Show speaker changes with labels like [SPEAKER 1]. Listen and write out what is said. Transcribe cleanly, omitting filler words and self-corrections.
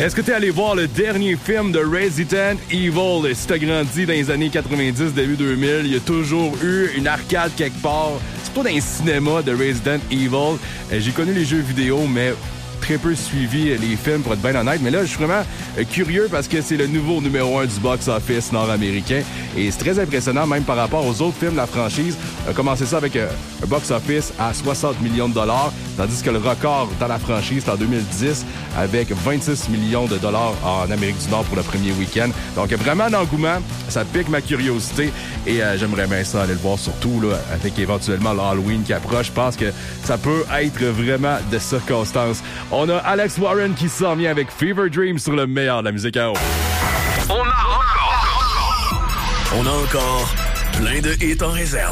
[SPEAKER 1] Est-ce que t'es allé voir le dernier film de Resident Evil? Si t'as grandi dans les années 90, début 2000, il y a toujours eu une arcade quelque part. C'est pas dans un cinéma de Resident Evil. J'ai connu les jeux vidéo, mais très peu suivi les films, pour être bien honnête. Mais là, je suis vraiment curieux parce que c'est le nouveau numéro 1 du box-office nord-américain. Et c'est très impressionnant, même par rapport aux autres films de la franchise. A commencé ça avec un box-office à 60 millions de dollars, tandis que le record dans la franchise, c'est en 2010, avec 26 millions de dollars en Amérique du Nord pour le premier week-end. Donc, vraiment un engouement. Ça pique ma curiosité. Et j'aimerais bien ça aller le voir, surtout là, avec éventuellement l'Halloween qui approche. Je pense que ça peut être vraiment de circonstances. On a Alex Warren qui s'en vient avec Fever Dream sur le meilleur de la musique à eau.
[SPEAKER 2] On a encore plein de hits en réserve.